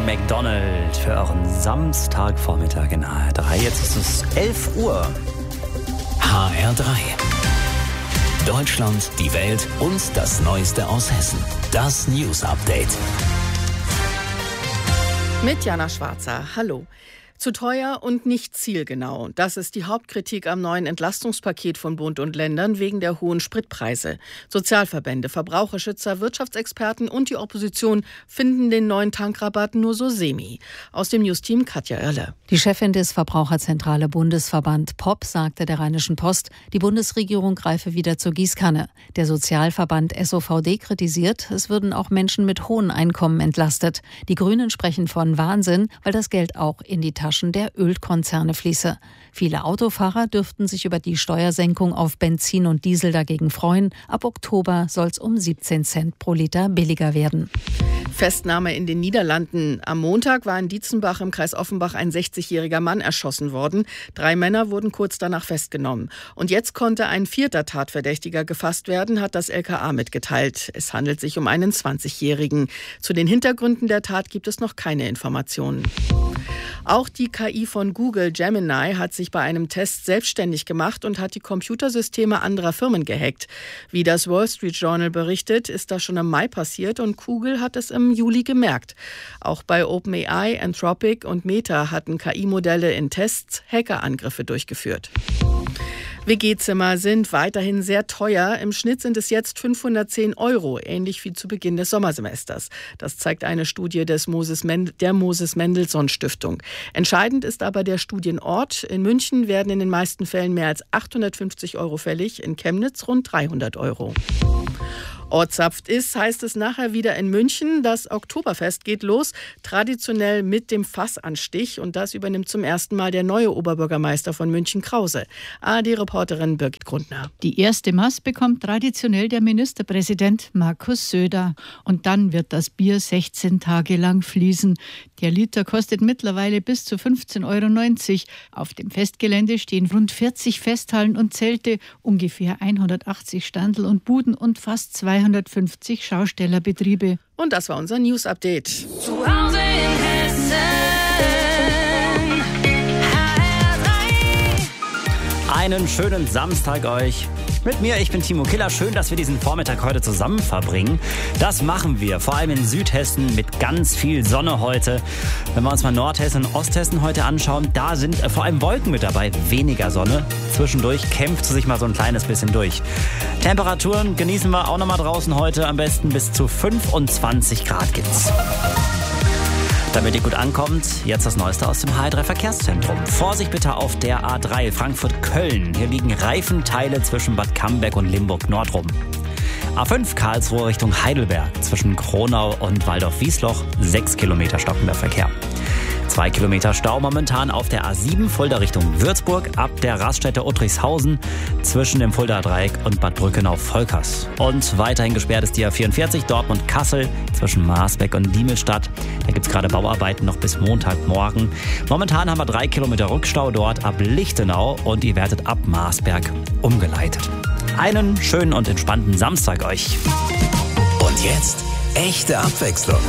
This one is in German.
McDonald für euren Samstagvormittag in HR3. Jetzt ist es 11 Uhr. HR3. Deutschland, die Welt und das Neueste aus Hessen. Das News Update. Mit Jana Schwarzer. Hallo. Zu teuer und nicht zielgenau. Das ist die Hauptkritik am neuen Entlastungspaket von Bund und Ländern wegen der hohen Spritpreise. Sozialverbände, Verbraucherschützer, Wirtschaftsexperten und die Opposition finden den neuen Tankrabatt nur so semi. Aus dem Newsteam Katja Oerle. Die Chefin des Verbraucherzentrale Bundesverband POP sagte der Rheinischen Post, die Bundesregierung greife wieder zur Gießkanne. Der Sozialverband SOVD kritisiert, es würden auch Menschen mit hohen Einkommen entlastet. Die Grünen sprechen von Wahnsinn, weil das Geld auch in die Taschen der Ölkonzerne fließe. Viele Autofahrer dürften sich über die Steuersenkung auf Benzin und Diesel dagegen freuen. Ab Oktober soll es um 17 Cent pro Liter billiger werden. Festnahme in den Niederlanden. Am Montag war in Dietzenbach im Kreis Offenbach ein 60-jähriger Mann erschossen worden. 3 Männer wurden kurz danach festgenommen. Und jetzt konnte ein 4. Tatverdächtiger gefasst werden, hat das LKA mitgeteilt. Es handelt sich um einen 20-jährigen. Zu den Hintergründen der Tat gibt es noch keine Informationen. Auch die KI von Google, Gemini, hat sich bei einem Test selbstständig gemacht und hat die Computersysteme anderer Firmen gehackt. Wie das Wall Street Journal berichtet, ist das schon im Mai passiert und Google hat es im Juli gemerkt. Auch bei OpenAI, Anthropic und Meta hatten KI-Modelle in Tests Hackerangriffe durchgeführt. WG-Zimmer sind weiterhin sehr teuer. Im Schnitt sind es jetzt 510 €, ähnlich wie zu Beginn des Sommersemesters. Das zeigt eine Studie der Moses-Mendelssohn-Stiftung. Entscheidend ist aber der Studienort. In München werden in den meisten Fällen mehr als 850 € fällig, in Chemnitz rund 300 €. Ortsaft ist, heißt es nachher wieder in München. Das Oktoberfest geht los, traditionell mit dem Fassanstich. Und das übernimmt zum ersten Mal der neue Oberbürgermeister von München, Krause. ARD-Reporterin Birgit Grundner. Die erste Maß bekommt traditionell der Ministerpräsident Markus Söder. Und dann wird das Bier 16 Tage lang fließen. Der Liter kostet mittlerweile bis zu 15,90 €. Auf dem Festgelände stehen rund 40 Festhallen und Zelte, ungefähr 180 Standel und Buden und fast 250 Schaustellerbetriebe. Und das war unser News-Update. Zu Hause in Hessen. Einen schönen Samstag euch. Mit mir, ich bin Timo Killer. Schön, dass wir diesen Vormittag heute zusammen verbringen. Das machen wir, vor allem in Südhessen mit ganz viel Sonne heute. Wenn wir uns mal Nordhessen und Osthessen heute anschauen, da sind vor allem Wolken mit dabei, weniger Sonne. Zwischendurch kämpft sie sich mal so ein kleines bisschen durch. Temperaturen genießen wir auch noch mal draußen heute, am besten bis zu 25 Grad gibt's. Damit ihr gut ankommt, jetzt das Neueste aus dem HR3 Verkehrszentrum. Vorsicht bitte auf der A3 Frankfurt-Köln. Hier liegen Reifenteile zwischen Bad Camberg und Limburg-Nord rum. A5 Karlsruhe Richtung Heidelberg. Zwischen Kronau und Waldorf-Wiesloch 6 Kilometer stockender Verkehr. 2 Kilometer Stau momentan auf der A7 Fulda Richtung Würzburg ab der Raststätte Uttrichshausen zwischen dem Fuldaer Dreieck und Bad Brückenau-Volkers. Und weiterhin gesperrt ist die A44 Dortmund-Kassel zwischen Marsbeck und Diemelstadt. Da gibt es gerade Bauarbeiten noch bis Montagmorgen. Momentan haben wir 3 Kilometer Rückstau dort ab Lichtenau und ihr werdet ab Marsberg umgeleitet. Einen schönen und entspannten Samstag euch. Und jetzt echte Abwechslung.